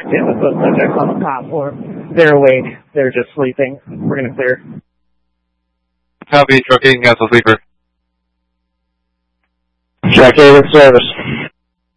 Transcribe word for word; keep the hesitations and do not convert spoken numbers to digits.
Yeah, with those subjects on the top floor. They're awake. They're just sleeping. We're going to clear. Copy, trucking as a sleeper. Check in with service.